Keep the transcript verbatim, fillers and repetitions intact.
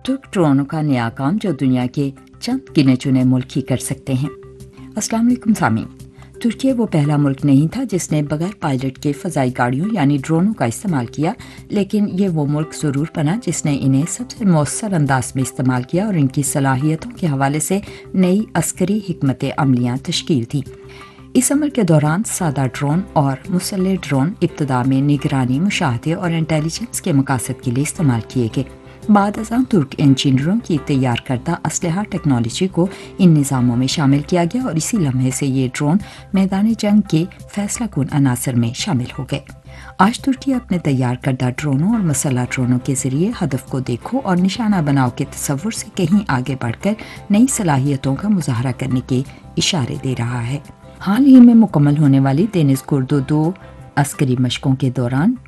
तुर्क ड्रोनों का नया काम जो दुनिया के चंद गिने चुने मुल्क ही कर सकते हैं। अस्सलाम वालेकुम सामीन। तुर्की वो पहला मुल्क नहीं था जिसने बगैर पायलट के फ़ज़ाई गाड़ियों यानी ड्रोनों का इस्तेमाल किया, लेकिन ये वो मुल्क ज़रूर बना जिसने इन्हें सबसे मौसर अंदाज में इस्तेमाल किया और इनकी सलाहियतों के हवाले से नई अस्करी हिकमत अमलियाँ तश्कील दी। इस अमल के दौरान सादा ड्रोन और मुसल्लह ड्रोन इब्तदा में निगरानी, मुशाहदे और इंटेलिजेंस के मकासद के लिए इस्तेमाल किए गए। बाद अज़ां तुर्क इंजीनियरों की तैयार करदा असलहा टेक्नोलॉजी को इन निज़ामों में शामिल किया गया और इसी लम्हे से ये ड्रोन मैदान जंग के फैसला कुन अनासर में शामिल हो गए। आज तुर्की अपने तैयार करदा ड्रोनों और मसल्ला ड्रोनों के जरिए हदफ को देखो और निशाना बनाओ के तस्वुर से कहीं आगे बढ़कर नई सलाहियतों का मुजाहरा करने के इशारे दे रहा है। हाल ही में मुकम्मल होने वाली देनिस गुर्दो दो अस्करी मशकों के दौरान